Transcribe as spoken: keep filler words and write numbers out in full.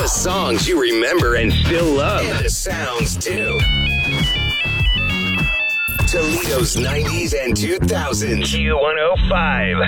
The songs you remember and still love. And the sounds, too. Toledo's nineties and two thousands. Q one oh five.